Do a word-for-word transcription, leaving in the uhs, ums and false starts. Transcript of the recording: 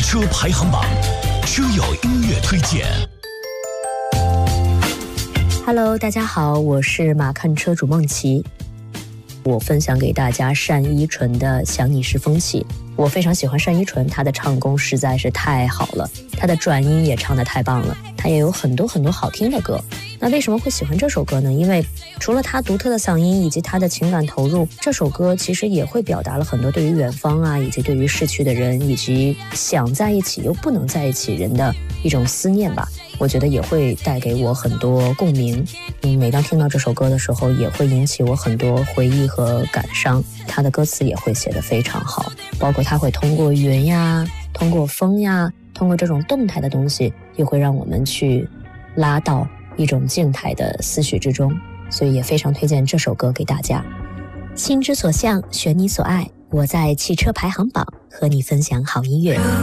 车排行榜，车友音乐推荐。 Hello， 大家好，我是马看车主梦琪。我分享给大家单依纯的《想你是风起》。我非常喜欢单依纯，她的唱功实在是太好了，她的转音也唱得太棒了，她也有很多很多好听的歌。那为什么会喜欢这首歌呢？因为除了她独特的嗓音以及她的情感投入，这首歌其实也会表达了很多对于远方啊，以及对于逝去的人，以及想在一起又不能在一起人的一种思念吧。我觉得也会带给我很多共鸣。嗯，每当听到这首歌的时候，也会引起我很多回忆和感伤。他的歌词也会写得非常好，包括他会通过云呀，通过风呀，通过这种动态的东西，又会让我们去拉到一种静态的思绪之中。所以也非常推荐这首歌给大家。心之所向，选你所爱，我在汽车排行榜和你分享好音乐。